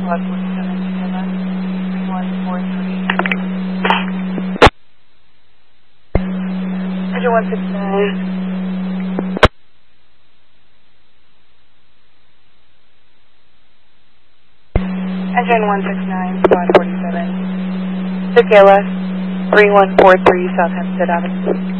Squad 47, Tequila, 3143. Engine 169. Engine 169, Squad 47. Tequila, 3143 South Hempstead Avenue.